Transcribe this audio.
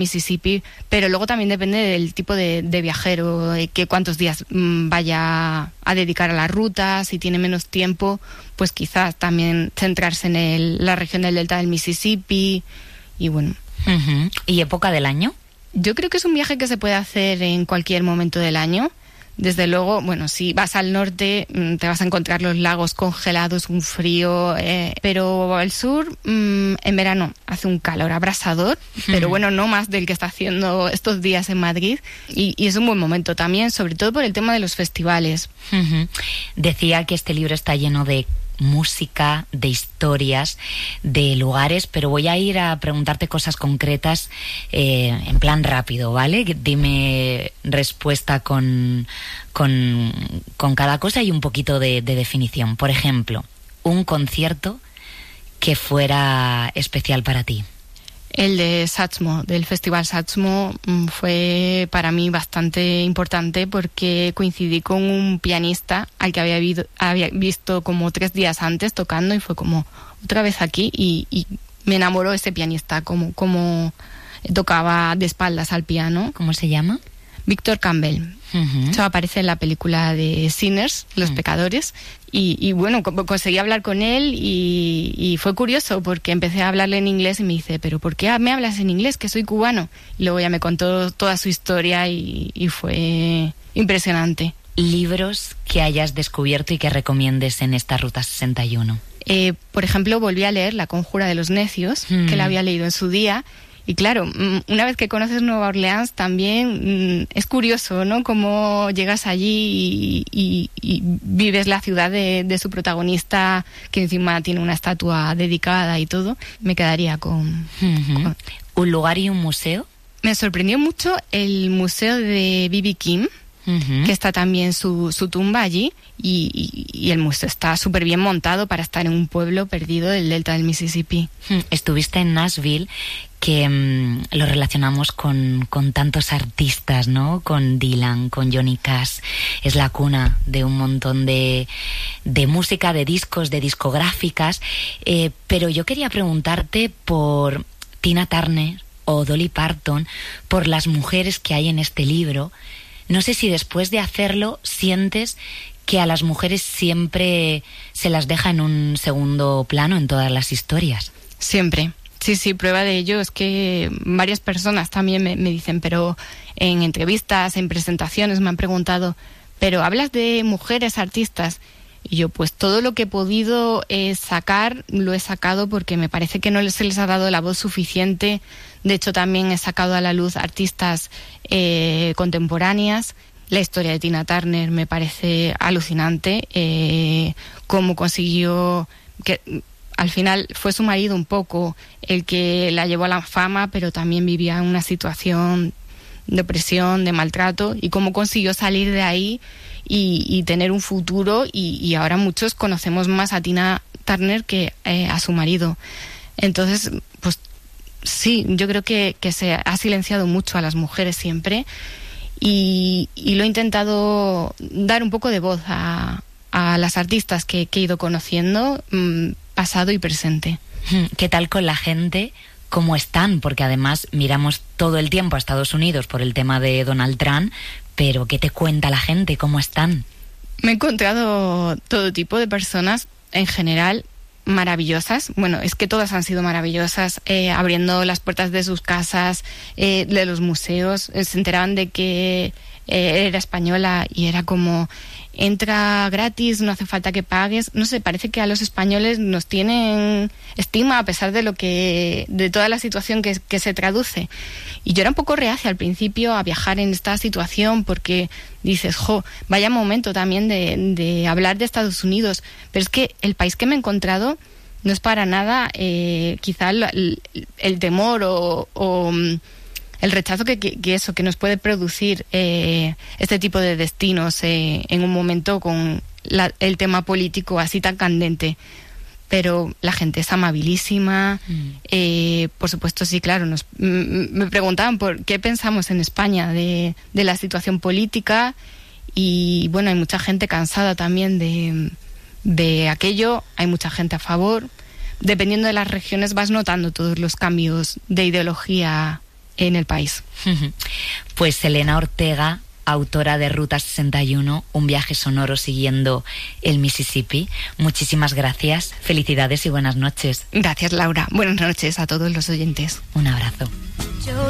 Mississippi, pero luego también depende del tipo de viajero, que cuántos días vaya a dedicar a la ruta. Si tiene menos tiempo, pues quizás también centrarse en la región del delta del Mississippi. Y bueno. Uh-huh. ¿Y época del año? Yo creo que es un viaje que se puede hacer en cualquier momento del año. Desde luego, bueno, si vas al norte te vas a encontrar los lagos congelados, un frío, pero al sur en verano hace un calor abrasador, pero bueno, no más del que está haciendo estos días en Madrid, y es un buen momento también, sobre todo por el tema de los festivales. Uh-huh. Decía que este libro está lleno de música, de historias, de lugares, pero voy a ir a preguntarte cosas concretas en plan rápido, ¿vale? Dime respuesta con cada cosa y un poquito de definición. Por ejemplo, un concierto que fuera especial para ti. El de Satchmo, del Festival Satchmo, fue para mí bastante importante porque coincidí con un pianista al que había visto como 3 días antes tocando, y fue como otra vez aquí, y me enamoró ese pianista, como tocaba de espaldas al piano. ¿Cómo se llama? Víctor Campbell. Uh-huh. Eso aparece en la película de Sinners, Los Pecadores, y bueno, conseguí hablar con él, y fue curioso porque empecé a hablarle en inglés y me dice, ¿pero por qué me hablas en inglés? Que soy cubano. Y luego ya me contó toda su historia y fue impresionante. ¿Libros que hayas descubierto y que recomiendes en esta Ruta 61? Por ejemplo, volví a leer La Conjura de los Necios, que la había leído en su día. Y claro, una vez que conoces Nueva Orleans también es curioso, ¿no? Cómo llegas allí y vives la ciudad de su protagonista, que encima tiene una estatua dedicada y todo. Me quedaría con... ¿Un lugar y un museo? Me sorprendió mucho el museo de B.B. King, que está también su tumba allí, y el museo está súper bien montado para estar en un pueblo perdido del delta del Mississippi. Estuviste en Nashville, que lo relacionamos con tantos artistas, ¿no? Con Dylan, con Johnny Cash. Es la cuna de un montón de música, de discos, de discográficas. Pero yo quería preguntarte por Tina Turner o Dolly Parton, por las mujeres que hay en este libro. No sé si después de hacerlo sientes que a las mujeres siempre se las deja en un segundo plano en todas las historias. Siempre. Sí, prueba de ello es que varias personas también me dicen, pero en entrevistas, en presentaciones me han preguntado, ¿pero hablas de mujeres artistas? Y yo, pues todo lo que he podido sacar, lo he sacado porque me parece que no se les ha dado la voz suficiente. De hecho, también he sacado a la luz artistas contemporáneas. La historia de Tina Turner me parece alucinante, cómo consiguió que... Al final fue su marido un poco el que la llevó a la fama, pero también vivía en una situación de opresión, de maltrato, y cómo consiguió salir de ahí y tener un futuro, y ahora muchos conocemos más a Tina Turner que a su marido. Entonces, pues sí, yo creo que se ha silenciado mucho a las mujeres siempre, y lo he intentado dar un poco de voz a las artistas que he ido conociendo, pasado y presente. ¿Qué tal con la gente? ¿Cómo están? Porque además miramos todo el tiempo a Estados Unidos por el tema de Donald Trump, pero ¿qué te cuenta la gente? ¿Cómo están? Me he encontrado todo tipo de personas, en general maravillosas. Bueno, es que todas han sido maravillosas, abriendo las puertas de sus casas, de los museos. Se enteraban de que era española y era como... entra gratis, no hace falta que pagues. No sé, parece que a los españoles nos tienen estima a pesar de toda la situación que se traduce. Y yo era un poco reacia al principio a viajar en esta situación porque dices, vaya momento también de hablar de Estados Unidos. Pero es que el país que me he encontrado no es para nada quizá el temor o el rechazo que nos puede producir este tipo de destinos en un momento con el tema político así tan candente. Pero la gente es amabilísima. Por supuesto, sí, claro, me preguntaban por qué pensamos en España de la situación política, y bueno, hay mucha gente cansada también de aquello, hay mucha gente a favor. Dependiendo de las regiones vas notando todos los cambios de ideología en el país. Pues Elena Ortega, autora de Ruta 61, un viaje sonoro siguiendo el Mississippi. Muchísimas gracias, felicidades y buenas noches. Gracias, Laura. Buenas noches a todos los oyentes. Un abrazo.